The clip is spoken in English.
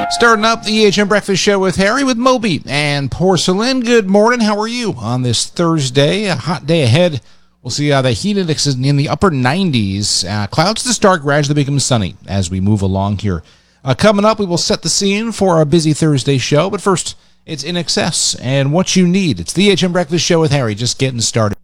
Starting up the EHM Breakfast Show with Harry with Moby and Porcelain. Good morning. How are you on this Thursday? A hot day ahead. We'll see the heat index is in the upper 90s. Clouds to start, gradually become sunny as we move along here. Coming up, we will set the scene for our busy Thursday show. But first, it's In Excess and what you need. It's the EHM Breakfast Show with Harry, just getting started.